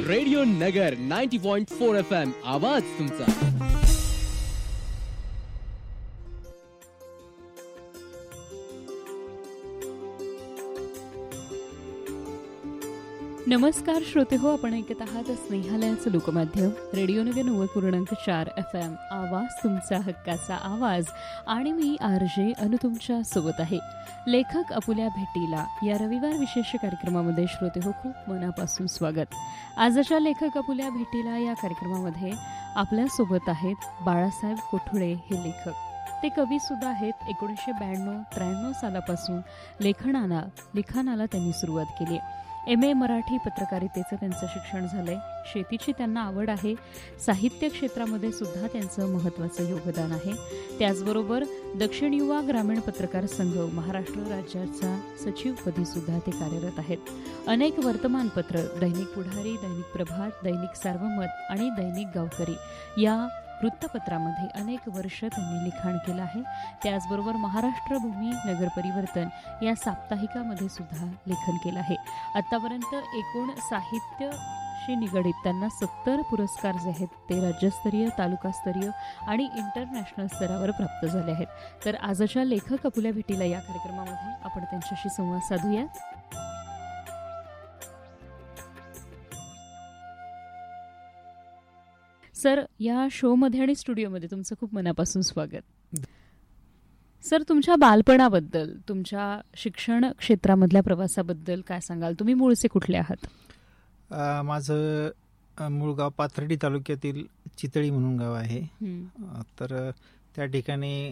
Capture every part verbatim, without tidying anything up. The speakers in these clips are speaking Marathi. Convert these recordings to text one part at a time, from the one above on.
रेडिओ नगर ninety point four F M, आवाज तुमचा. नमस्कार श्रोते हो, आपण ऐकत आहात स्नेहालयाचं लोकमाध्यम रेडिओ नगर नव्वद पूर्णांक चार एफ एम, आवाज तुमचा, हक्काचा आवाज. आणि मी आर जे अनु तुमच्या सोबत आहे. लेखक अपुल्या भेटीला या रविवार विशेष कार्यक्रमामध्ये श्रोते हो खूप मनापासून स्वागत. आजच्या लेखक अपुल्या भेटीला या कार्यक्रमामध्ये आपल्यासोबत आहेत बाळासाहेब कोठुळे हे लेखक. ते कवी सुद्धा आहेत. एकोणीसशे ब्याण्णव त्र्याण्णव सालापासून लेखनाला लिखाणाला त्यांनी सुरुवात केली. एम ए मराठी पत्रकारितेचं त्यांचं शिक्षण झालंय. शेतीची त्यांना आवड आहे. साहित्य क्षेत्रामध्ये सुद्धा त्यांचं महत्त्वाचं योगदान आहे. त्याचबरोबर दक्षिण युवा ग्रामीण पत्रकार संघ महाराष्ट्र राज्याचा सचिवपदी सुद्धा ते कार्यरत आहेत. अनेक वर्तमानपत्र दैनिक पुढारी, दैनिक प्रभात, दैनिक सार्वमत आणि दैनिक गावकरी या वृत्तपत्रामध्ये अनेक वर्ष त्यांनी लिखाण केलं आहे. त्याचबरोबर महाराष्ट्रभूमी, नगर परिवर्तन या साप्ताहिकामध्ये सुद्धा लेखन केलं आहे. आतापर्यंत एकूण साहित्याशी निगडीत त्यांना सत्तर पुरस्कार जे आहेत ते राज्यस्तरीय, तालुकास्तरीय आणि इंटरनॅशनल स्तरावर प्राप्त झाले आहेत. तर आजच्या लेखक अपुल्या भेटीला या कार्यक्रमामध्ये आपण त्यांच्याशी संवाद साधूयात. सर, या शोमध्ये आणि स्टुडिओमध्ये तुमचं खूप मनापासून स्वागत. सर, तुमच्या बालपणाबद्दल, तुमच्या शिक्षण क्षेत्रामधल्या प्रवासाबद्दल काय सांगाल? तुम्ही मूळचे कुठले आहात? माझं मूळ गाव पाथर्डी तालुक्यातील चितळी म्हणून गाव आहे. तर त्या ठिकाणी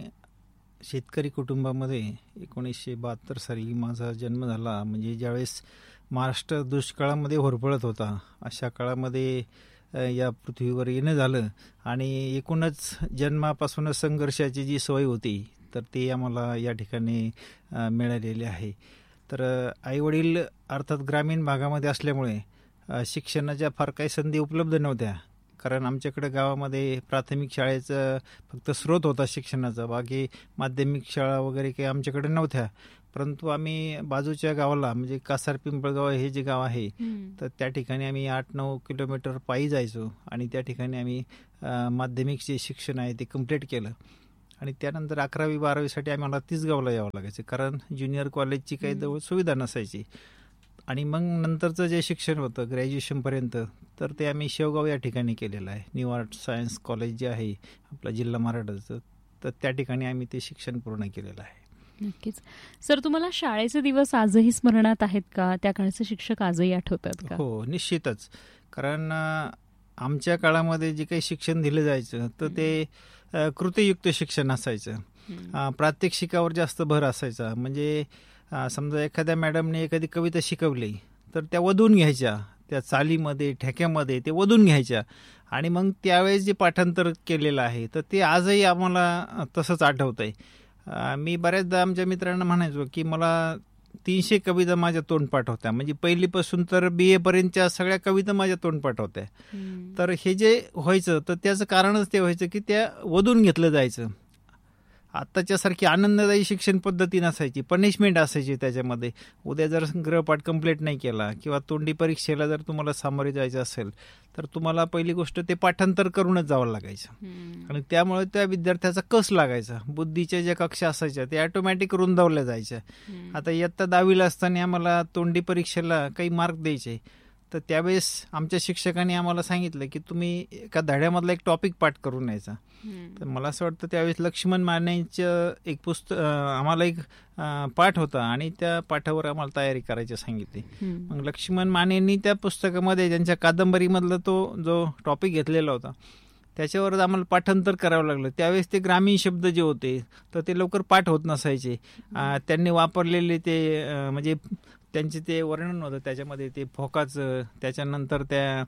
शेतकरी कुटुंबामध्ये एकोणीसशे बहात्तर साली माझा जन्म झाला. म्हणजे ज्यावेळेस महाराष्ट्र दुष्काळामध्ये होरपळत होता, अशा काळामध्ये या पृथ्वीवर येणं झालं. आणि एकूणच जन्मापासूनच संघर्षाची जी सवय होती तर ती आम्हाला या ठिकाणी मिळालेली आहे. तर आईवडील अर्थात ग्रामीण भागामध्ये असल्यामुळे शिक्षणाच्या फार काही संधी उपलब्ध नव्हत्या. कारण आमच्याकडे गावामध्ये प्राथमिक शाळेचा फक्त स्रोत होता शिक्षणाचा. बाकी माध्यमिक शाळा वगैरे काही आमच्याकडे नव्हत्या. परंतु आम्ही बाजूच्या गावाला म्हणजे कासार पिंपळगाव हे जे गाव आहे तर त्या ठिकाणी आम्ही आठ नऊ किलोमीटर पायी जायचो आणि त्या ठिकाणी आम्ही माध्यमिक जे शिक्षण आहे ते कम्प्लीट केलं. आणि त्यानंतर अकरावी बारावीसाठी आम्हाला तिसगावला यावं लागायचं, कारण ज्युनियर कॉलेजची काही जवळ सुविधा नसायची. आणि मग नंतरचं जे शिक्षण होतं ग्रॅज्युएशनपर्यंत तर ते आम्ही शेवगाव या ठिकाणी केलेलं आहे. न्यू आर्ट सायन्स कॉलेज जे आहे आपला जिल्हा मराठाचं, तर त्या ठिकाणी आम्ही ते शिक्षण पूर्ण केलेलं आहे. नक्कीच. सर, तुम्हाला शाळेचे दिवस आजही स्मरणात आहेत का? त्या काळचे शिक्षक आजही आठवतात का? हो, निश्चितच. कारण आमच्या काळामध्ये जे काही शिक्षण दिलं जायचं तर ते कृतीयुक्त शिक्षण असायचं. प्रात्यक्षिकावर जास्त भर असायचा. म्हणजे समजा एखाद्या मॅडमने एखादी कविता शिकवली तर त्या वधून घ्यायच्या, त्या चालीमध्ये ठेक्यामध्ये ते वधून घ्यायच्या आणि मग त्यावेळेस जे पाठांतर केलेलं आहे तर ते आजही आम्हाला तसंच आठवतं आहे. मी बऱ्याचदा आमच्या मित्रांना म्हणायचो की मला तीनशे कविता माझ्या तोंडपाठ होत्या. म्हणजे पहिलीपासून तर बी ए पर्यंतच्या सगळ्या कविता माझ्या तोंडपाठ होत्या. तर हे जे व्हायचं तर त्याचं कारणच ते व्हायचं की त्या वधून घेतलं जायचं. आत्ताच्यासारखी आनंददायी शिक्षण पद्धती नसायची, पनिशमेंट असायची त्याच्यामध्ये. उद्या जर गृहपाठ कंप्लीट नाही केला किंवा तोंडी परीक्षेला जर तुम्हाला सामोरे जायचं असेल तर तुम्हाला पहिली गोष्ट ते पाठांतर करूनच जावं लागायचं. आणि त्यामुळे त्या विद्यार्थ्याचा कस लागायचा. बुद्धीच्या ज्या कक्षा असायच्या त्या ऑटोमॅटिक रुंदावल्या जायच्या. आता इयत्ता दहावीला असताना आम्हाला तोंडी परीक्षेला काही मार्क द्यायचे तर त्यावेळेस आमच्या शिक्षकांनी आम्हाला सांगितलं की तुम्ही एका धड्यामधला एक टॉपिक पाठ करून यायचा. तर मला असं वाटतं त्यावेळेस लक्ष्मण मानेंचं एक पुस्तक आम्हाला एक पाठ होता आणि त्या पाठावर आम्हाला तयारी करायची सांगितली. मग लक्ष्मण मानेंनी त्या पुस्तकामध्ये त्यांच्या कादंबरीमधला तो जो टॉपिक घेतलेला होता त्याच्यावर आम्हाला पाठांतर करावं लागलं. त्यावेळेस ते ग्रामीण शब्द जे होते तर ते लवकर पाठ होत नसायचे. त्यांनी वापरलेले ते म्हणजे त्यांचे ते वर्णन होतं त्याच्यामध्ये ते फोकाचं, त्याच्यानंतर त्या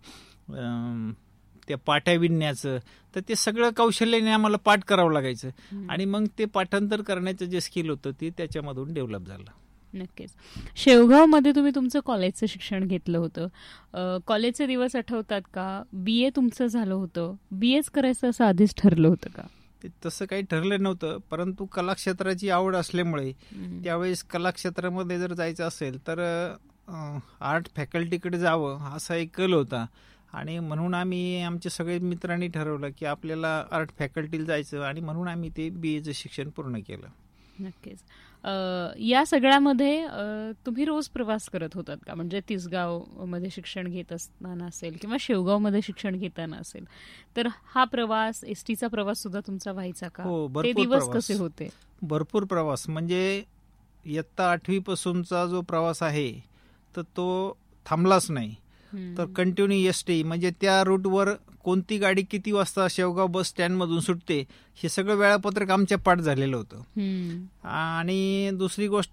त्या पाट्या विणण्याचं, तर ते सगळं कौशल्याने आम्हाला पाठ करावं लागायचं. आणि मग ते पाठांतर करण्याचं जे स्किल होतं ते त्याच्यामधून डेव्हलप झालं. नक्कीच. शेवगावमध्ये तुम्ही तुमचं कॉलेजचं शिक्षण घेतलं होतं. कॉलेजचे दिवस आठवतात का? बी ए तुमचं झालं होतं. बी एच करायचं असं आधीच ठरलं होतं का? ते तसं काही ठरलं नव्हतं, परंतु कलाक्षेत्राची आवड असल्यामुळे त्यावेळेस कलाक्षेत्रामध्ये जर जायचं असेल तर आर्ट फॅकल्टीकडे जावं असा एक कल होता. आणि म्हणून आम्ही आमच्या सगळे मित्रांनी ठरवलं की आपल्याला आर्ट फॅकल्टीला जायचं आणि म्हणून आम्ही ते बी एचं शिक्षण पूर्ण केलं. नक्कीच. या सगळ्यामध्ये तुम्ही रोज प्रवास करत होतात का? म्हणजे तिसगावमध्ये शिक्षण घेत असताना असेल किंवा शेवगावमध्ये शिक्षण घेताना असेल तर हा प्रवास, एस टीचा प्रवास सुद्धा तुमचा व्हायचा का? हो, ते भरपूर दिवस प्रवास. कसे होते? भरपूर प्रवास. म्हणजे इयत्ता आठवी पासूनचा जो प्रवास आहे तर तो थांबलाच नाही. तर कंटिन्यू एस टी, म्हणजे त्या रूटवर कोणती गाडी किती वाजता शेवगाव बस स्टँडमधून सुटते हे सगळं वेळापत्रक आमच्या पाठ झालेलं होतं. आणि दुसरी गोष्ट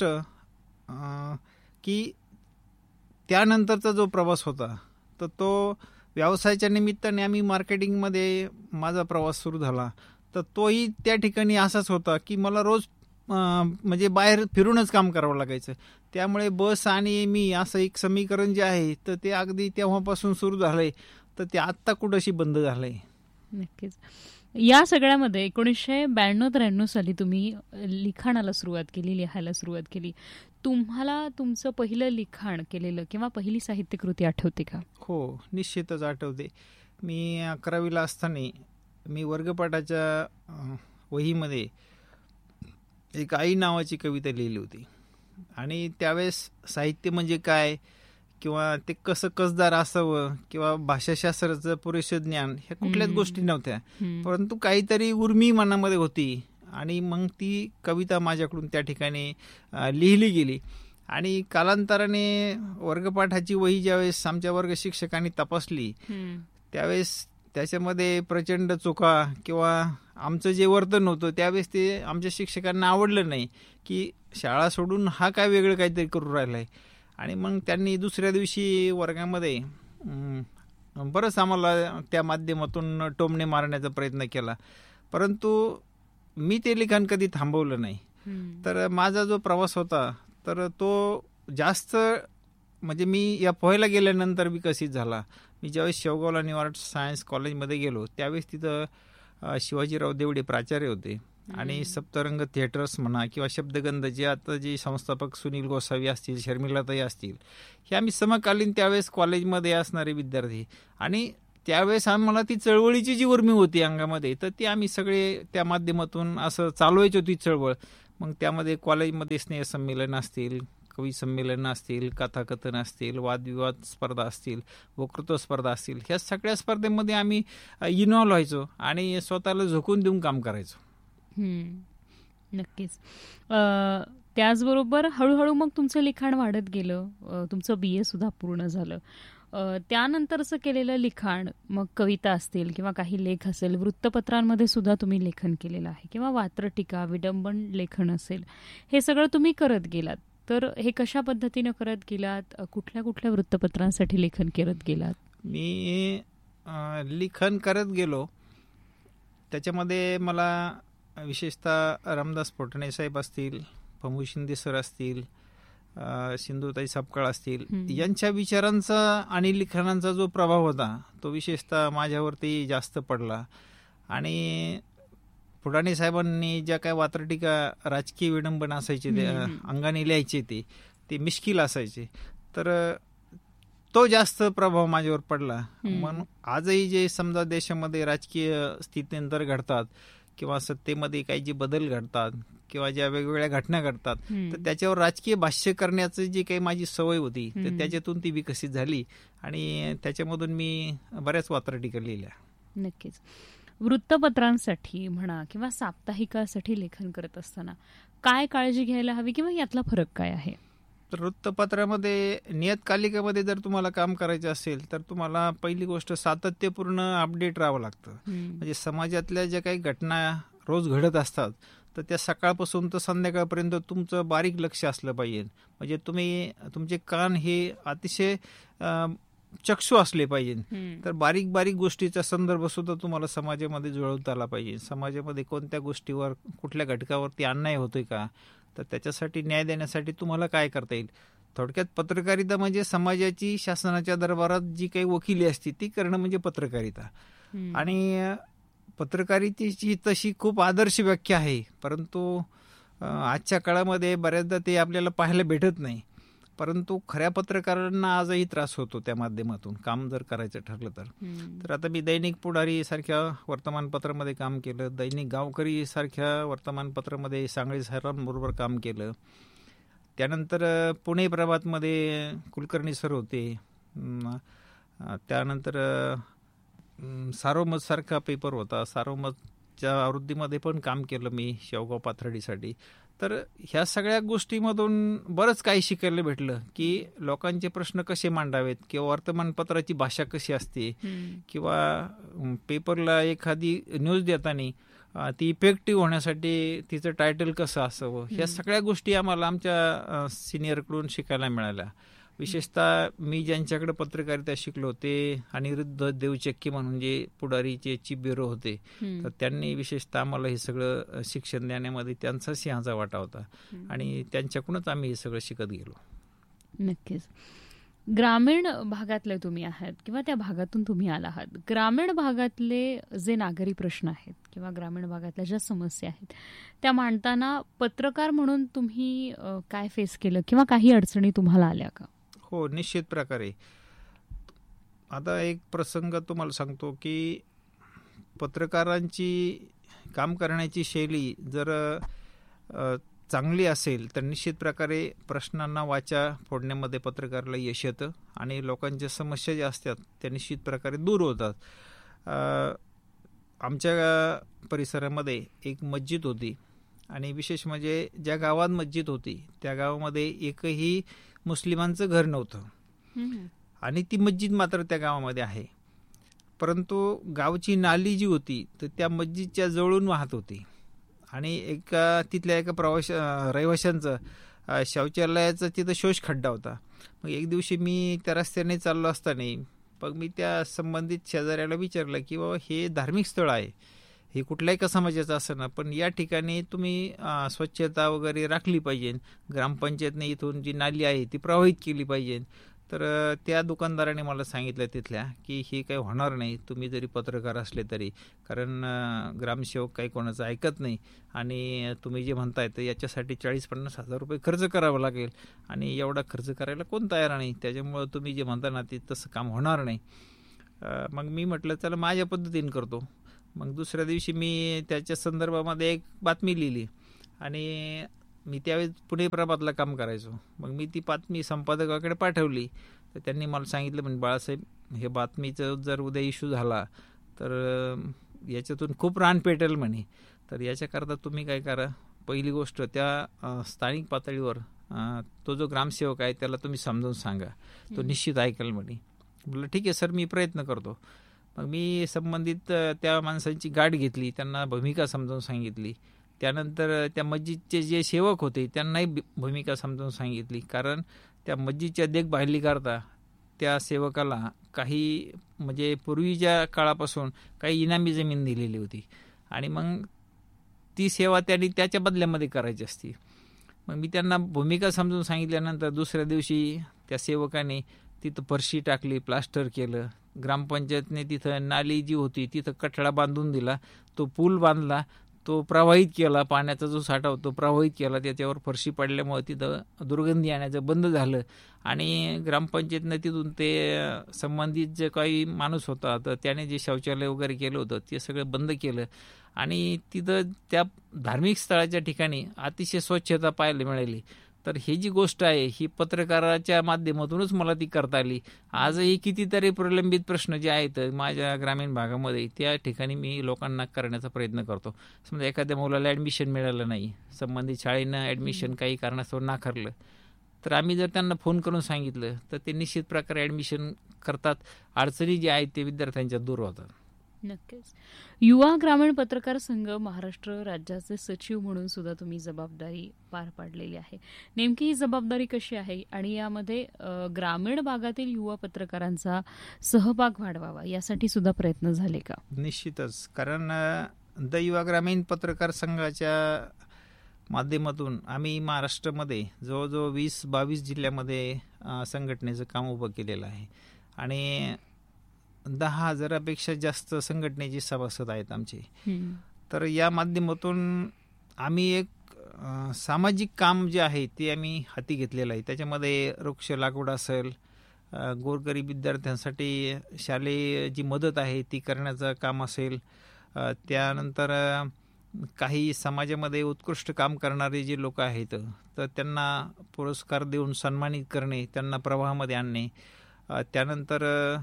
की त्यानंतरचा जो प्रवास होता तर तो व्यवसायाच्या निमित्ताने आम्ही मार्केटिंगमध्ये माझा प्रवास सुरू झाला. तर तोही त्या ठिकाणी असाच होता की मला रोज म्हणजे बाहेर फिरूनच काम करावं लागायचं. त्यामुळे बस आणि मी असं एक समीकरण जे आहे तर ते अगदी तेव्हापासून सुरू झालंय तर ते आत्ता कुठंशी बंद झालंय. नक्कीच. या सगळ्यामध्ये एकोणीसशे ब्याण्णव त्र्याण्णव साली तुम्ही लिखाणाला सुरुवात केली, लिहायला सुरुवात केली. तुम्हाला तुमचं पहिलं लिखाण केलेलं किंवा पहिली साहित्यकृती आठवते का? हो, निश्चितच आठवते. मी अकरावीला असताना मी वर्गपाठाच्या वहीमध्ये एक आई नावाची कविता लिहिली होती. आणि त्यावेळेस साहित्य म्हणजे काय किंवा ते कसं कसदार असावं किंवा भाषाशास्त्राचं पुरेसं ज्ञान ह्या कुठल्याच गोष्टी नव्हत्या. परंतु काहीतरी उर्मी मनामध्ये होती आणि मग ती कविता माझ्याकडून त्या ठिकाणी लिहिली गेली. आणि कालांतराने वर्गपाठाची वही ज्यावेळेस आमच्या वर्ग शिक्षकांनी तपासली त्यावेळेस त्याच्यामध्ये प्रचंड चुका किंवा आमचं जे वर्तन होतं त्यावेळेस ते आमच्या शिक्षकांना आवडलं नाही की शाळा सोडून हा काय वेगळं काहीतरी करू राहिला आहे. आणि मग त्यांनी दुसऱ्या दिवशी वर्गामध्ये बरंच आम्हाला त्या माध्यमातून टोमणे मारण्याचा प्रयत्न केला. परंतु मी ते लिखाण कधी थांबवलं नाही. तर माझा जो प्रवास होता तर तो जास्त म्हणजे मी या पोहायला गेल्यानंतर विकसित झाला. मी ज्यावेळेस शेवगावला न्यू आर्ट सायन्स कॉलेजमध्ये गेलो त्यावेळेस तिथं शिवाजीराव देवडे प्राचार्य होते. आणि सप्तरंग थिएटर्स म्हणा किंवा शब्दगंध जे आता जे संस्थापक सुनील गोसावी असतील, शर्मिलाताई असतील, हे आम्ही समकालीन त्यावेळेस कॉलेजमध्ये असणारे विद्यार्थी. आणि त्यावेळेस आम्हाला ती चळवळीची जी उर्मी होती अंगामध्ये तर ती आम्ही सगळे त्या माध्यमातून असं चालवायची होती चळवळ. मग त्यामध्ये कॉलेजमध्ये स्नेहसंमेलन असतील, कवी संमेलन असतील, कथाकथन असतील, वादविवाद स्पर्धा असतील, वक्तृत्व स्पर्धा असतील, ह्या सगळ्या स्पर्धेमध्ये आम्ही इन्व्हॉल्व व्हायचो आणि स्वतःला झोकून देऊन काम करायचो. नक्कीच. त्याचबरोबर हळूहळू मग तुमचं लिखाण वाढत गेलं, तुमचं बी ए सुद्धा पूर्ण झालं. त्यानंतरचं केलेलं लिखाण मग कविता असतील किंवा काही लेख असेल, वृत्तपत्रांमध्ये सुद्धा तुम्ही लेखन केलेलं आहे किंवा वात्रटिका, विडंबन लेखन असेल, हे सगळं तुम्ही करत गेलात. तर हे कशा पद्धतीनं करत गेलात? कुठल्या कुठल्या वृत्तपत्रांसाठी लेखन करत गेलात? मी लेखन करत गेलो त्याच्यामध्ये मला विशेषतः रामदास पोटणे साहेब असतील, फमू शिंदे सर असतील, सिंधुताई सपकाळ असतील, यांच्या विचारांचा आणि लिखाणांचा जो प्रभाव होता तो विशेषतः माझ्यावरती जास्त पडला. आणि फुटाणे साहेबांनी ज्या काय वात्रटिका राजकीय विडंबन असायचे ते अंगाने लिहायचे ते ते मिश्किल असायचे तर तो जास्त प्रभाव माझ्यावर पडला. म्हणून आजही जे समजा देशामध्ये राजकीय स्थित्यंतर घडतात किंवा सत्तेमध्ये काही जे बदल घडतात किंवा ज्या वेगवेगळ्या घटना घडतात तर त्याच्यावर राजकीय भाष्य करण्याचं जी काही माझी सवय होती तर त्याच्यातून ती विकसित झाली आणि त्याच्यामधून मी बऱ्याच वात्रटिका लिहिल्या. नक्कीच. वृत्तपत्रांसाठी म्हणा किंवा साप्ताहिकासाठी लेखन करत असताना काय काळजी घ्यायला हवी किंवा यातला फरक काय आहे? तर वृत्तपत्रामध्ये नियतकालिकामध्ये जर तुम्हाला काम करायचं असेल तर तुम्हाला पहिली गोष्ट सातत्यपूर्ण अपडेट राहावं लागतं. म्हणजे समाजातल्या ज्या काही घटना रोज घडत असतात तर त्या सकाळपासून तर संध्याकाळपर्यंत तुमचं बारीक लक्ष असलं पाहिजे. म्हणजे तुम्ही तुमचे कान हे अतिशय चक्षु असले पाहिजे. तर बारीक बारीक गोष्टीचा संदर्भ सुद्धा तुम्हाला समाजामध्ये जुळवता आला पाहिजे. समाजामध्ये कोणत्या गोष्टीवर कुठल्या घटकावरती अन्याय होतोय का तर त्याच्यासाठी न्याय देण्यासाठी तुम्हाला काय करता येईल. थोडक्यात पत्रकारिता म्हणजे समाजाची शासनाच्या दरबारात जी काही वकिली असते ती करणं म्हणजे पत्रकारिता. आणि पत्रकारितेची तशी खूप आदर्श व्याख्या आहे परंतु आजच्या काळामध्ये बऱ्याचदा ते आपल्याला पाहायला भेटत नाही. परंतु खऱ्या पत्रकारांना आजही त्रास होतो त्या माध्यमातून काम जर करायचं ठरलं तर. तर आता मी दैनिक पुढारी सारख्या वर्तमानपत्रामध्ये काम केलं, दैनिक गावकरी सारख्या वर्तमानपत्रामध्ये सांगळी सरांबरोबर काम केलं. त्यानंतर पुणे प्रभातमध्ये कुलकर्णी सर होते. त्यानंतर सार्वमत सारखा पेपर होता, सार्वमतच्या आवृत्तीमध्ये पण काम केलं मी शेवगाव पाथर्डीसाठी. तर ह्या सगळ्या गोष्टीमधून बरंच काही शिकायला भेटलं की लोकांचे प्रश्न कसे मांडावेत, किंवा वर्तमानपत्राची भाषा कशी असते, किंवा पेपरला एखादी न्यूज देताना ती इफेक्टिव्ह होण्यासाठी तिचं टायटल कसं असावं, ह्या सगळ्या गोष्टी आम्हाला आमच्या सिनियरकडून शिकायला मिळाल्या. विशेषतः मी ज्यांच्याकडे पत्रकारिता शिकलो ते अनिरुद्ध देवचक्की म्हणून जे पुढारीचे चीफ ब्युरो होते, तर त्यांनी विशेषतः आम्हाला हे सगळं शिक्षण देण्यामध्ये त्यांचा सिंहाचा वाटा होता आणि त्यांच्याकडूनच आम्ही हे सगळं शिकत गेलो. नक्कीच. ग्रामीण भागातले तुम्ही आहात किंवा त्या भागातून तुम्ही आला आहात, ग्रामीण भागातले जे नागरी प्रश्न आहेत किंवा ग्रामीण भागातल्या ज्या समस्या आहेत त्या मांडताना पत्रकार म्हणून तुम्ही काय फेस केलं किंवा काही अडचणी तुम्हाला आल्या का? हो, निश्चित प्रकारे. आता एक प्रसंग तुम्हाला सांगतो की पत्रकारांची काम करण्याची शैली जर चांगली असेल तर निश्चित प्रकारे प्रश्नांना वाचा फोडण्यामध्ये पत्रकाराला यश येतं आणि लोकांच्या समस्या ज्या असतात त्या निश्चित प्रकारे दूर होतात. आमच्या परिसरामध्ये एक मस्जिद होती आणि विशेष म्हणजे ज्या गावात मस्जिद होती त्या गावामध्ये एकही मुस्लिमांचं घर नव्हतं आणि ती मस्जिद मात्र त्या गावामध्ये आहे. परंतु गावची नाली जी होती तर त्या मस्जिदच्या जवळून वाहत होती आणि एका तिथल्या एका प्रवाश रहिवाशांचं शौचालयाचा तिथं शोष खड्डा होता. मग एक दिवशी मी त्या रस्त्याने चाललो असताना मग मी त्या संबंधित शेजाऱ्याला विचारलं की बाबा हे धार्मिक स्थळ आहे, हे कुठल्याही का समाजाचं असं ना, पण या ठिकाणी तुम्ही स्वच्छता वगैरे राखली पाहिजे, ग्रामपंचायतने इथून जी नाली आहे ती प्रवाहित केली पाहिजे. तर त्या दुकानदाराने मला सांगितलं तिथल्या की हे काही होणार नाही, तुम्ही जरी पत्रकार असले तरी, कारण ग्रामसेवक काही कोणाचं ऐकत नाही आणि तुम्ही जे म्हणताय तर याच्यासाठी चाळीस पन्नास हजार रुपये खर्च करावा लागेल आणि एवढा खर्च करायला कोण तयार नाही, त्याच्यामुळं तुम्ही जे म्हणता ना ते तसं काम होणार नाही. मग मी म्हटलं चला माझ्या पद्धतीने करतो. मग दुसऱ्या दिवशी मी त्याच्या संदर्भामध्ये एक बातमी लिहिली आणि मी त्यावेळेस पुणे प्रभातला काम करायचो. मग मी ती बातमी संपादकाकडे पाठवली तर त्यांनी मला सांगितलं म्हणजे बाळासाहेब हे बातमीचं जर उद्या इश्यू झाला तर याच्यातून खूप रान पेटेल म्हणे, तर याच्याकरता तुम्ही काय करा, पहिली गोष्ट त्या स्थानिक पातळीवर तो जो ग्रामसेवक आहे त्याला तुम्ही समजावून सांगा, तो निश्चित ऐकेल म्हणे. म्हटलं ठीक आहे सर, मी प्रयत्न करतो. मग मी संबंधित त्या माणसांची गाठ घेतली, त्यांना भूमिका समजावून सांगितली. त्यानंतर त्या मस्जिदचे जे सेवक होते त्यांनाही भूमिका समजावून सांगितली, कारण त्या मस्जिदच्या देखभालीकरता त्या सेवकाला काही म्हणजे पूर्वीच्या काळापासून काही इनामी जमीन दिलेली होती आणि मग ती सेवा त्यांनी त्याच्या बदल्यामध्ये करायची असती. मग मी त्यांना भूमिका समजून सांगितल्यानंतर दुसऱ्या दिवशी त्या सेवकाने तिथं फरशी टाकली, प्लास्टर केलं, ग्रामपंचायतने तिथं नाली जी होती तिथं कठडा बांधून दिला, तो पूल बांधला, तो प्रवाहित केला, पाण्याचा जो साठा होतो प्रवाहित केला, त्याच्यावर फरशी पडल्यामुळे तिथं दुर्गंधी येण्याचं बंद झालं आणि ग्रामपंचायतनं तिथून ते संबंधित जे काही माणूस होता तर त्याने जे शौचालय वगैरे केलं होतं ते सगळं बंद केलं आणि तिथं त्या धार्मिक स्थळाच्या ठिकाणी अतिशय स्वच्छता पाहायला मिळाली. तर ही जी गोष्ट आहे ही पत्रकाराच्या माध्यमातूनच मला ती करता आली. आजही कितीतरी प्रलंबित प्रश्न जे आहेत माझ्या ग्रामीण भागामध्ये त्या ठिकाणी मी लोकांना करण्याचा प्रयत्न करतो. समजा एखाद्या मुलाला ॲडमिशन मिळालं नाही, संबंधित शाळेनं ॲडमिशन काही कारणास्तव नाकारलं, तर आम्ही जर त्यांना फोन करून सांगितलं तर ते निश्चित प्रकारे ॲडमिशन करतात. अडचणी ज्या आहेत ते विद्यार्थ्यांच्या दूर होतात. नक्कीच. युवा ग्रामीण पत्रकार संघ महाराष्ट्र राज्याचे सचिव म्हणून सुद्धा तुम्ही जबाबदारी पार पाडलेली आहे. नेमकी ही जबाबदारी कशी आहे आणि यामध्ये ग्रामीण भागातील युवा पत्रकारांचा सहभाग वाढवावा यासाठी सुद्धा प्रयत्न झाले का? निश्चितच, कारण द युवा ग्रामीण पत्रकार संघाच्या माध्यमातून आम्ही महाराष्ट्रामध्ये जवळजवळ वीस बावीस जिल्ह्यामध्ये संघटनेचं काम उभं केलेलं आहे आणि दहा हजारापेक्षा जास्त संघटनेचे सभासद आहेत आमचे. तर या माध्यमातून आम्ही एक अ, सामाजिक काम जे आहे ते आम्ही हाती घेतलेलं आहे. त्याच्यामध्ये वृक्ष लागवड असेल, अ, गोरगरीब विद्यार्थ्यांसाठी शालेय जी मदत आहे ती करण्याचं काम असेल, अ, त्यानंतर अ, काही समाजामध्ये उत्कृष्ट काम करणारे जे लोक आहेत तर त्यांना पुरस्कार देऊन सन्मानित करणे, त्यांना प्रवाहामध्ये आणणे. अ, त्यानंतर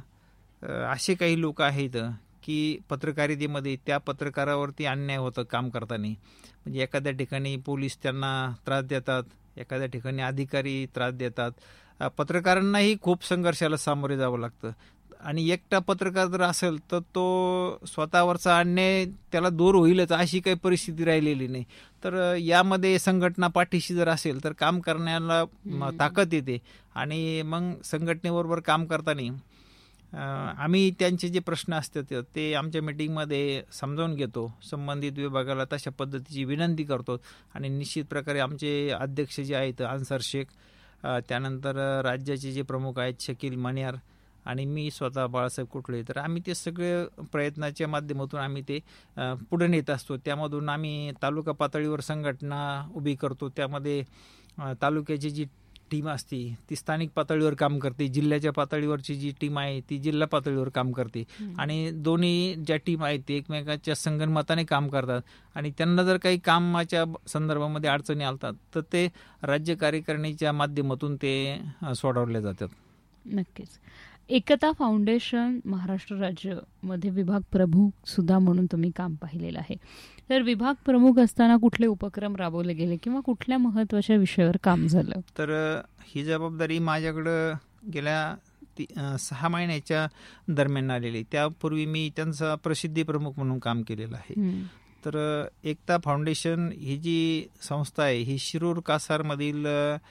अ, असे काही लोक आहेत की पत्रकारितेमध्ये त्या पत्रकारावरती अन्याय होतं काम करताना. म्हणजे एखाद्या ठिकाणी पोलीस त्यांना त्रास देतात, एखाद्या ठिकाणी अधिकारी त्रास देतात. अ, पत्रकारांनाही खूप संघर्षाला सामोरे जावं लागतं. आणि एकटा पत्रकार जर असेल तर तो स्वतःवरचा अन्याय त्याला दूर होईलच अशी काही परिस्थिती राहिलेली नाही. तर अ, यामध्ये संघटना पाठीशी जर असेल तर काम करण्याला म, ताकद येते. आणि मग संघटनेबरोबर काम करताना अ, आम्ही त्यांचे जे प्रश्न असतात ते आमच्या मीटिंगमध्ये समजावून घेतो, संबंधित विभागाला तशा पद्धतीची विनंती करतो. आणि निश्चित प्रकारे आमचे अध्यक्ष जे आहेत अन्सार शेख, अ, त्यानंतर राज्याचे जे प्रमुख आहेत शकील मण्यार आणि मी स्वतः बाळासाहेब कुटळे, तर आम्ही ते सगळे प्रयत्नाच्या माध्यमातून आम्ही ते अ, पुढे नेत असतो. त्यामधून आम्ही तालुका पातळीवर संघटना उभी करतो. त्यामध्ये अ, तालुक्याची जी टीम असते ती स्थानिक पातळीवर काम करते, जिल्ह्याच्या पातळीवरची जी टीम आहे ती जिल्हा पातळीवर काम करते. आणि दोन्ही ज्या टीम आहेत ते एकमेकांच्या संगनमताने काम करतात. आणि त्यांना जर काही कामाच्या संदर्भामध्ये अडचणी आलतात तर ते राज्य कार्यकारिणीच्या माध्यमातून ते अ, सोडवले जातात. नक्कीच. एकता फाउंडेशन महाराष्ट्र राज्य मध्ये विभाग प्रमुख सुद्धा म्हणून तुम्ही काम पाहिलेलं आहे. तर विभाग प्रमुख असताना कुठले उपक्रम राबवले गेले किंवा कुठल्या महत्वाच्या विषयावर काम झालं? तर अ, ही जबाबदारी माझ्याकडं गेल्या ती अ, सहा महिन्याच्या दरम्यान आलेली. त्यापूर्वी मी त्यांचा प्रसिद्धी प्रमुख म्हणून काम केलेलं आहे. हम्म. तर अ, एकता फाउंडेशन ही जी संस्था आहे ही शिरूर कासारमधील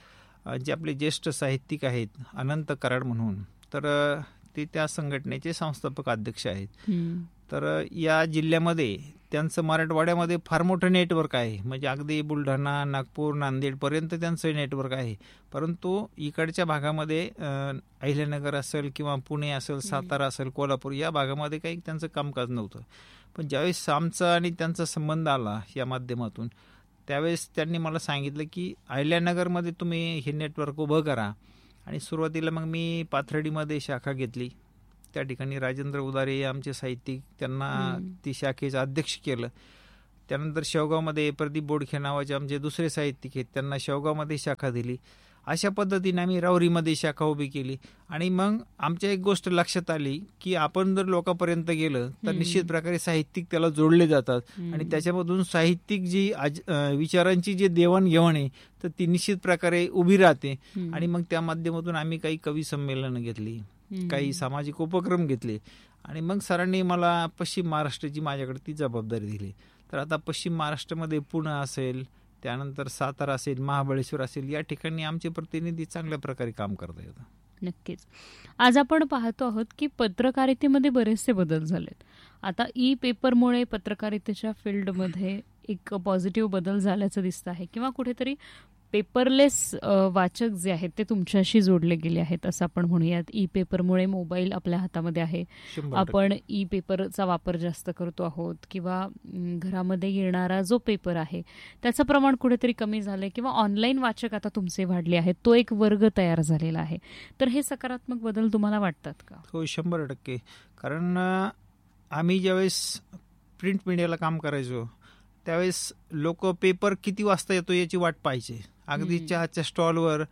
अ, जे आपले ज्येष्ठ साहित्यिक आहेत अनंत कराड म्हणून, तर अ, ते त्या संघटनेचे संस्थापक अध्यक्ष आहेत. हम्म. तर अ, या जिल्ह्यामध्ये त्यांचं मराठवाड्यामध्ये फार मोठं नेटवर्क आहे. म्हणजे अगदी बुलढाणा, नागपूर, नांदेडपर्यंत त्यांचं नेटवर्क आहे. परंतु इकडच्या भागामध्ये अ, अहिल्यानगर असेल किंवा पुणे असेल, सातारा असेल, कोल्हापूर या भागामध्ये काही त्यांचं कामकाज नव्हतं. पण ज्यावेळेस आमचा आणि त्यांचा संबंध आला या माध्यमातून, त्यावेळेस त्यांनी मला सांगितलं की अहिल्यानगरमध्ये तुम्ही हे नेटवर्क उभं करा. आणि सुरुवातीला मग मी पाथर्डीमध्ये शाखा घेतली. त्या ठिकाणी राजेंद्र उदारे आमचे साहित्यिक, त्यांना ती शाखेचं अध्यक्ष केलं. त्यानंतर शेवगावमध्ये प्रदीप बोडखे नावाचे आमचे दुसरे साहित्यिक आहेत, त्यांना शेवगावमध्ये शाखा दिली. अशा पद्धतीने आम्ही राहुरीमध्ये शाखा उभी केली. आणि मग आमच्या एक गोष्ट लक्षात आली की आपण जर लोकांपर्यंत गेलं तर निश्चित प्रकारे साहित्यिक त्याला जोडले जातात. आणि त्याच्यामधून साहित्यिक जी आज विचारांची जी देवाणघेवाण आहे तर ती निश्चित प्रकारे उभी राहते. आणि मग त्या माध्यमातून आम्ही काही कवी संमेलनं घेतली, काही सामाजिक उपक्रम घेतले. आणि मग सरांनी मला पश्चिम महाराष्ट्राची माझ्याकडे ती जबाबदारी दिली. तर आता पश्चिम महाराष्ट्रामध्ये पुणे असेल, त्यानंतर सातारा असेल, महाबळेश्वर असेल, या ठिकाणी आमचे प्रतिनिधी चांगल्या प्रकारे काम करता येतात. नक्कीच. आज आपण पाहतो आहोत की पत्रकारितेमध्ये बरेचसे बदल झालेत. आता ई पेपरमुळे पत्रकारितेच्या फील्डमध्ये एक पॉझिटिव्ह बदल झाल्याचं दिसतं आहे किंवा कुठेतरी पेपरलेस वाचक जे आहेत ते तुमच्याशी जोडले गेले आहेत असं आपण म्हणूयात. ई पेपरमुळे मोबाईल आपल्या हातामध्ये आहे, आपण ई पेपरचा वापर जास्त करतो आहोत किंवा घरामध्ये येणारा जो पेपर आहे त्याचं प्रमाण कुठेतरी कमी झालंय किंवा ऑनलाईन वाचक आता तुमचे वाढले आहेत, तो एक वर्ग तयार झालेला आहे. तर हे सकारात्मक बदल तुम्हाला वाटतात का? हो, शंभर टक्के. कारण आम्ही ज्यावेळेस प्रिंट मीडियाला काम करायचो त्यावेळेस लोक पेपर किती वाजता येतो याची वाट पाहायचे. अगदी चहाच्या स्टॉलवर,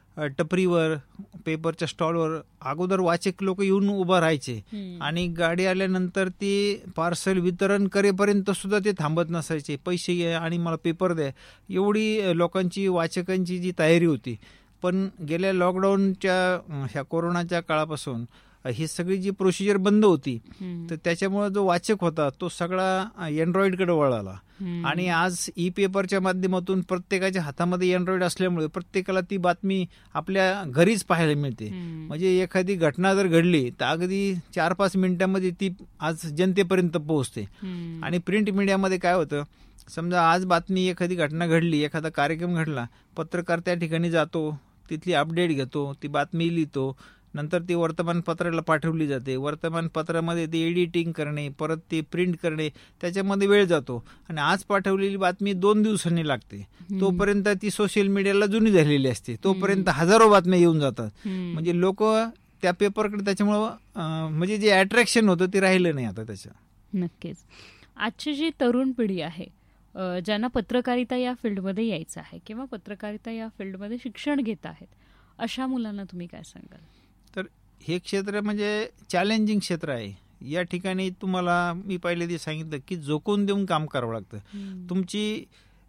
टपरीवर, पेपरच्या स्टॉलवर अगोदर वाचक लोक येऊन उभं राहायचे. आणि गाडी आल्यानंतर ते पार्सल वितरण करेपर्यंत सुद्धा ते थांबत नसायचे. पैसे घ्या आणि मला पेपर द्या, एवढी लोकांची वाचकांची जी तयारी होती. पण गेल्या लॉकडाऊनच्या ह्या कोरोनाच्या काळापासून ही सगळी जी प्रोसिजर बंद होती तर त्याच्यामुळे जो वाचक होता तो सगळा एंड्रॉइडकडे वळाला. आणि आज ई पेपरच्या माध्यमातून प्रत्येकाच्या हातामध्ये एंड्रॉइड असल्यामुळे प्रत्येकाला ती बातमी आपल्या घरीच पाहायला मिळते. म्हणजे एखादी घटना जर घडली तर अगदी चार पाच मिनिटांमध्ये ती आज जनतेपर्यंत पोहोचते. आणि प्रिंट मीडियामध्ये काय होतं, समजा आज बातमी एखादी घटना घडली, एखादा कार्यक्रम घडला, पत्रकार त्या ठिकाणी जातो, तिथली अपडेट घेतो, ती बातमी लिहितो, नंतर ती वर्तमानपत्राला पाठवली जाते, वर्तमानपत्रामध्ये ती एडिटिंग करणे, परत ती प्रिंट करणे, त्याच्यामध्ये वेळ जातो आणि आज पाठवलेली बातमी दोन दिवसांनी लागते. तोपर्यंत ती सोशल मीडियाला जुनी झालेली असते, तोपर्यंत हजारो बातम्या येऊन जातात. म्हणजे लोक त्या पेपरकडे त्याच्यामुळं म्हणजे जे अट्रॅक्शन होतं ते राहिलं नाही आता त्याचं. नक्कीच. आजची जी तरुण पिढी आहे, ज्यांना पत्रकारिता या फील्डमध्ये यायचं आहे किंवा पत्रकारिता या फील्डमध्ये शिक्षण घेत आहेत, अशा मुलांना तुम्ही काय सांगाल? तर हे क्षेत्र म्हणजे चॅलेंजिंग क्षेत्र आहे. या ठिकाणी तुम्हाला मी पहिले ते सांगितलं की जोखून देऊन काम करावं लागतं. तुमची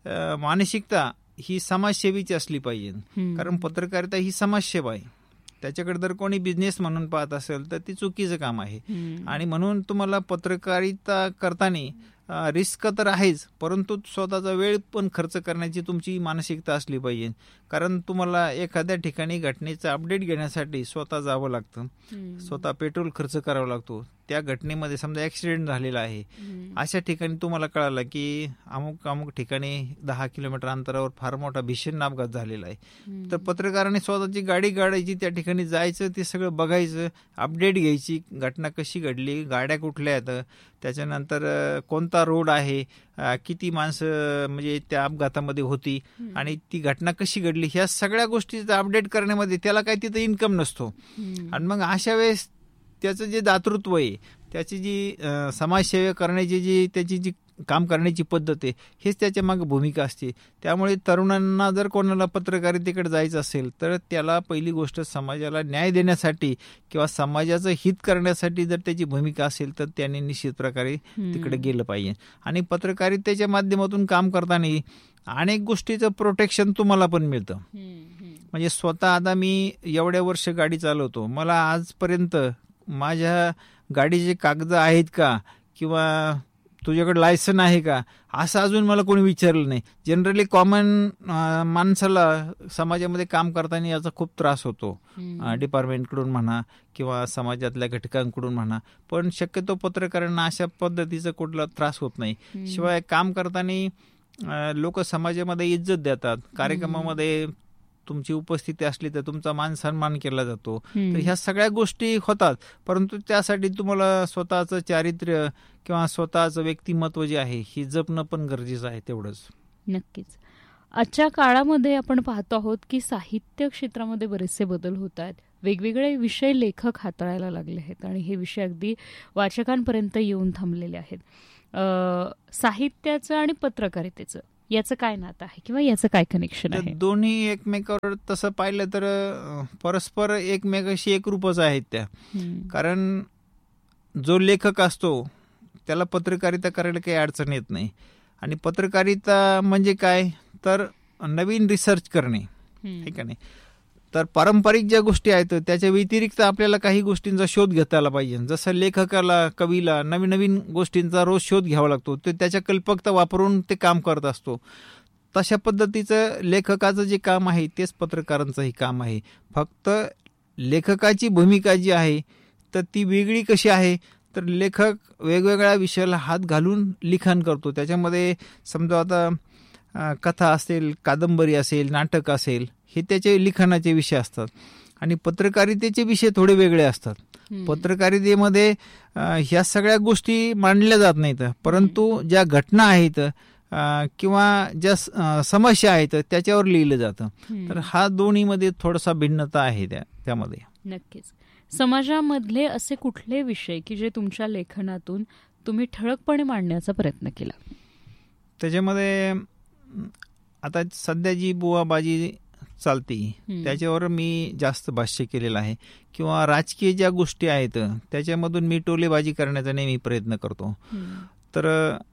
मानसिकता ही समाजसेवेची असली पाहिजे, कारण पत्रकारिता ही समाजसेवा आहे. त्याच्याकडे जर कोणी बिझनेस म्हणून पाहत असेल तर ती चुकीचं काम आहे. आणि म्हणून तुम्हाला पत्रकारिता करताना रिस्क तर आहेच, परंतु स्वतःचा वेळ पण खर्च करण्याची तुमची मानसिकता असली पाहिजे. कारण तुम्हाला एखाद्या ठिकाणी घटनेचं अपडेट घेण्यासाठी स्वतः जावं लागतं, स्वतः पेट्रोल खर्च करावा लागतो. त्या घटनेमध्ये समजा ॲक्सिडेंट झालेला आहे, अशा ठिकाणी तुम्हाला कळालं की अमुक अमुक ठिकाणी दहा किलोमीटर अंतरावर फार मोठा भीषण अपघात झालेला आहे, तर पत्रकाराने स्वतःची गाडी काढायची, त्या ठिकाणी जायचं, ते सगळं बघायचं, अपडेट घ्यायची, घटना कशी घडली, गाड्या कुठल्या आहेत, त्याच्यानंतर कोणता रोड आहे, किती माणसं म्हणजे त्या अपघातामध्ये होती आणि ती घटना कशी घडली, ह्या सगळ्या गोष्टीचं अपडेट करण्यामध्ये त्याला काही तिथं इन्कम नसतो. आणि मग अशा वेळेस त्याचं जे दातृत्व आहे, त्याची जी समाजसेवा करण्याची जी त्याची जी काम करण्याची पद्धत आहे, हेच त्याच्या मागे भूमिका असते. त्यामुळे तरुणांना जर कोणाला पत्रकारितेकडे जायचं असेल तर त्याला पहिली गोष्ट समाजाला न्याय देण्यासाठी किंवा समाजाचं हित करण्यासाठी जर त्याची भूमिका असेल तर त्याने निश्चित प्रकारे तिकडे गेलं पाहिजे. आणि पत्रकारितेच्या माध्यमातून काम करताना अनेक गोष्टीचं प्रोटेक्शन तुम्हाला पण मिळतं. म्हणजे स्वतः आता मी एवढ्या वर्ष गाडी चालवतो, मला आजपर्यंत माझ्या गाडीचे कागद आहेत का किंवा तुझ्याकडे लायसन आहे का असं अजून मला कोणी विचारलं नाही. जनरली कॉमन माणसाला समाजामध्ये काम करताना याचा खूप त्रास होतो, डिपार्टमेंटकडून म्हणा किंवा समाजातल्या घटकांकडून म्हणा, पण शक्यतो पत्रकारांना अशा पद्धतीचा कुठला त्रास होत नाही. शिवाय काम करताना लोक समाजामध्ये इज्जत देतात, कार्यक्रमामध्ये तुमची उपस्थिती असली तर तुमचा मान सन्मान केला जातो. तर ह्या सगळ्या गोष्टी होतात, परंतु त्यासाठी तुम्हाला स्वतःचं चारित्र्य किंवा स्वतःचं व्यक्तिमत्व जे आहे हे जपणं पण गरजेचं आहे तेवढंच. नक्कीच. आजच्या काळामध्ये आपण पाहतो आहोत की साहित्य क्षेत्रामध्ये बरेचसे बदल होत आहेत. वेगवेगळे विषय लेखक हाताळायला लागले आहेत आणि हे विषय अगदी वाचकांपर्यंत येऊन थांबलेले आहेत. साहित्याचं आणि पत्रकारितेचं याचं काय नातं आहे किंवा याचं काय कनेक्शन आहे? दोन्ही एकमेकावर तसं पाहिलं तर परस्पर एकमेकाशी एकरूपच आहेत त्या. कारण जो लेखक असतो त्याला पत्रकारिता करायला काही अडचण येत नाही. आणि पत्रकारिता म्हणजे काय तर नवीन रिसर्च करणे, आहे का नाही. तर पारंपरिक ज्या गोष्टी आहेत त्याच्या व्यतिरिक्त आपल्याला काही गोष्टींचा शोध घेता आला पाहिजे. जसं लेखकाला, कवीला नवीन नवीन गोष्टींचा रोज शोध घ्यावा लागतो, ते त्याच्या कल्पकता वापरून ते काम करत असतो. तशा पद्धतीचं लेखकाचं जे काम आहे तेच पत्रकारांचंही काम आहे. फक्त लेखकाची भूमिका जी आहे तर ती वेगळी कशी आहे तर लेखक वेगवेगळ्या विषयाला हात घालून लिखाण करतो. त्याच्यामध्ये समजा आता कथा असेल, कादंबरी असेल, नाटक असेल, हे त्याचे लिखाणाचे विषय असतात. आणि पत्रकारितेचे विषय थोडे वेगळे असतात. पत्रकारितेमध्ये ह्या सगळ्या गोष्टी मांडल्या जात नाहीत, परंतु ज्या घटना आहेत किंवा ज्या समस्या आहेत त्याच्यावर लिहिलं जातं. तर हा दोन्हीमध्ये थोडासा भिन्नता आहे त्या त्यामध्ये. नक्कीच. समाजामधले असे कुठले विषय की जे तुमच्या लेखनातून तुम्ही ठळकपणे मांडण्याचा प्रयत्न केला? त्याच्यामध्ये आता सध्या जी बुवाबाजी चालती त्याच्यावर मी जास्त भाष्य केलेलं आहे. किंवा राजकीय ज्या गोष्टी आहेत त्याच्यामधून मी टोलेबाजी करण्याचा नेहमी प्रयत्न करतो. तर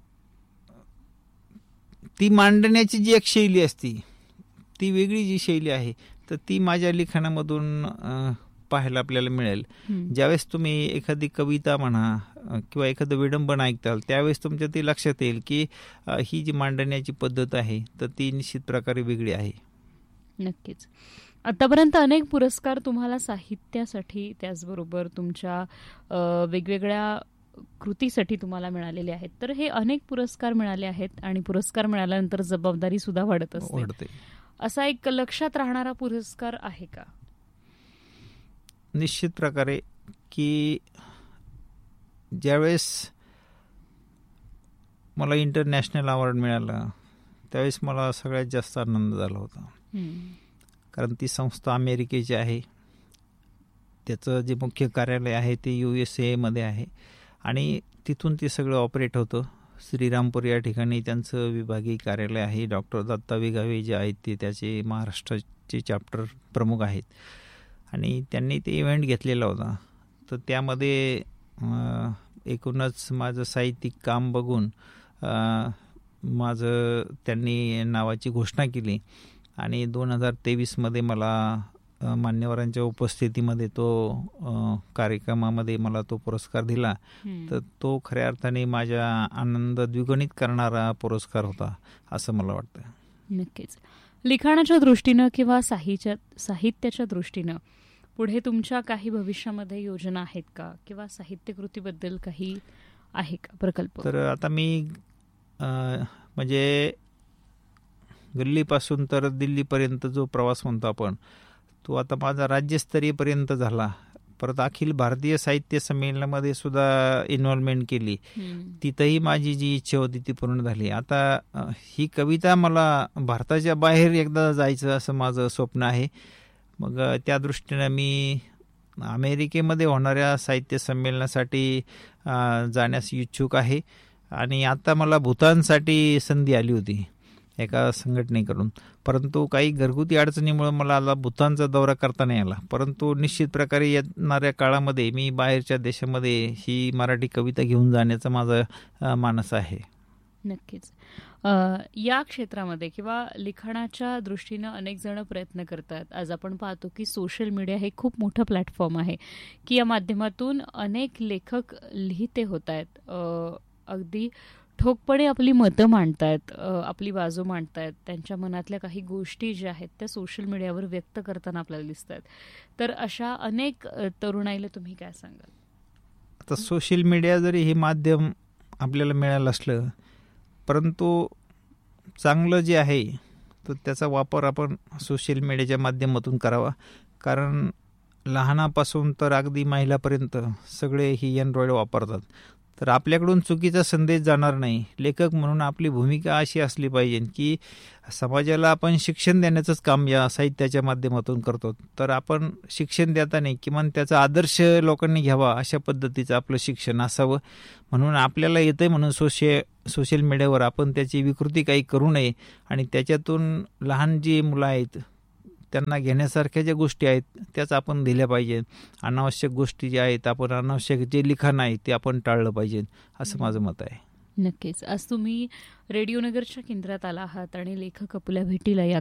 ती मांडण्याची जी एक शैली असती ती वेगळी जी शैली आहे तर ती माझ्या लिखाणामधून पाहायला आपल्याला मिळेल. ज्यावेळेस तुम्ही एखादी कविता म्हणा किंवा एखादं विडंबन ऐकताल त्यावेळेस तुमच्या ते लक्षात येईल की ही जी मांडण्याची पद्धत आहे तर ती निश्चित प्रकारे वेगळी आहे. नक्कीच. आतापर्यंत अनेक पुरस्कार तुम्हाला साहित्यासाठी त्याचबरोबर तुमच्या वेगवेगळ्या कृतीसाठी तुम्हाला मिळालेले आहेत. तर हे अनेक पुरस्कार मिळाले आहेत आणि पुरस्कार मिळाल्यानंतर जबाबदारी सुद्धा वाढत असते. असा एक लक्षात राहणारा पुरस्कार आहे का? निश्चित प्रकारे की ज्यावेळेस मला इंटरनॅशनल अवॉर्ड मिळालं त्यावेळेस मला सगळ्यात जास्त आनंद झाला होता. कारण ती संस्था अमेरिकेची आहे, त्याचं जे मुख्य कार्यालय आहे ते यू एस एमध्ये आहे आणि तिथून ते सगळं ऑपरेट होतं. श्रीरामपूर या ठिकाणी त्यांचं विभागीय कार्यालय आहे. डॉक्टर दत्ता विगावे जे आहेत ते त्याचे महाराष्ट्राचे चॅप्टर प्रमुख आहेत आणि त्यांनी ते इव्हेंट घेतलेला होता. तर त्यामध्ये एकूणच माझं साहित्यिक काम बघून माझं त्यांनी नावाची घोषणा केली आणि दोन हजार तेवीसमध्ये मला मान्यवरांच्या उपस्थितीमध्ये तो कार्यक्रमामध्ये मला तो पुरस्कार दिला. तर तो खऱ्या अर्थाने माझ्या आनंद द्विगुणित करणारा पुरस्कार होता असं मला वाटतं. नक्कीच. लिखाणाच्या दृष्टीनं किंवा साहित्या साहित्याच्या दृष्टीनं पुढे तुमच्या काही भविष्यामध्ये योजना आहेत का किंवा साहित्यकृतीबद्दल काही आहे का प्रकल्प? तर आता मी म्हणजे गल्लीपासून तर दिल्लीपर्यंत जो प्रवास म्हणतो आपण तो आता माझा राज्यस्तरीयपर्यंत झाला. परत अखिल भारतीय साहित्य संमेलनामध्ये सुद्धा इन्व्हॉल्वमेंट केली. तिथंही माझी जी इच्छा होती ती पूर्ण झाली. आता ही कविता मला भारताच्या बाहेर एकदा जायचं असं माझं स्वप्न आहे. मग त्या दृष्टीनं मी अमेरिकेमध्ये होणाऱ्या साहित्य संमेलनासाठी जाण्यास इच्छुक आहे आणि आता मला भूतानसाठी संधी आली होती एका संघटनेकडून, परंतु काही घरगुती अडचणीमुळे मला आता भूतानचा दौरा करता नाही आला. परंतु निश्चित प्रकारे येणाऱ्या काळामध्ये मी बाहेरच्या देशामध्ये ही मराठी कविता घेऊन जाण्याचा माझा मानस आहे. नक्कीच. या क्षेत्रामध्ये किंवा लिखाणाच्या दृष्टीनं अनेक जण प्रयत्न करतात. आज आपण पाहतो की सोशल मीडिया हे खूप मोठं प्लॅटफॉर्म आहे की या माध्यमातून अनेक लेखक लिहिते होत आहेत, अगदी ठोकपणे आपली मतं मांडतायत, आपली बाजू मांडतायत, त्यांच्या मनातल्या काही गोष्टी ज्या आहेत त्या सोशल मीडियावर व्यक्त करताना आपल्याला दिसत आहेत. तर अशा अनेक तरुणाईला तुम्ही काय सांगाल? आता सोशल मीडिया जरी हे माध्यम आपल्याला मिळालं असलं परंतु चांगलं जे आहे तर त्याचा वापर आपण सोशल मीडियाच्या माध्यमातून करावा. कारण लहानापासून तर अगदी महिलापर्यंत सगळे ही एंड्रॉइड वापरतात. तर आपल्याकडून चुकीचा संदेश जाणार नाही. लेखक म्हणून आपली भूमिका अशी असली पाहिजे की समाजाला आपण शिक्षण देण्याचंच काम या साहित्याच्या माध्यमातून करतो. तर आपण शिक्षण देताना किमान त्याचा आदर्श लोकांनी घ्यावा अशा पद्धतीचं आपलं शिक्षण असावं. म्हणून आपल्याला येतंय म्हणून सोशे सोशल मीडियावर आपण त्याची विकृती काही करू नये आणि त्याच्यातून लहान जी मुलं आहेत त्यांना घेण्यासारख्या ज्या गोष्टी आहेत त्याच आपण दिल्या पाहिजे. अनावश्यक गोष्टी ज्या आहेत आपण अनावश्यक जे लिखाण आहे ते आपण टाळलं पाहिजे असं माझं मत आहे. नक्कीच. आज तुम्ही रेडिओनगरच्या केंद्रात आला आहात आणि लेखक अपुल्या भेटीला या